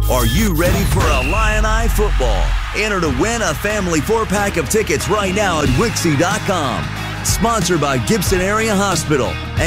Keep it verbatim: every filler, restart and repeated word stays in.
Are you ready for Illini football? Enter to win a family four-pack of tickets right now at Wixie dot com. Sponsored by Gibson Area Hospital.